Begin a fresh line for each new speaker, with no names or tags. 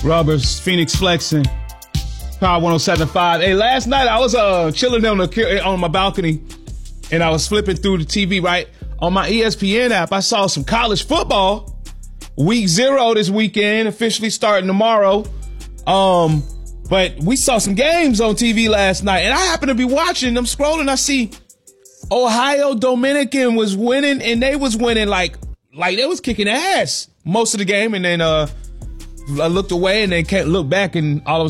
Rubbers, Phoenix Flexing, Power 107.5. Hey, last night I was chilling on my balcony, and I was flipping through the TV, right? On my ESPN app, I saw some college football. Week 0 this weekend, officially starting tomorrow. But we saw some games on TV last night, and I happened to be watching them, scrolling. I see Ohio Dominican was winning, and they was winning like they was kicking ass most of the game. And then I looked away and then looked back, and all of a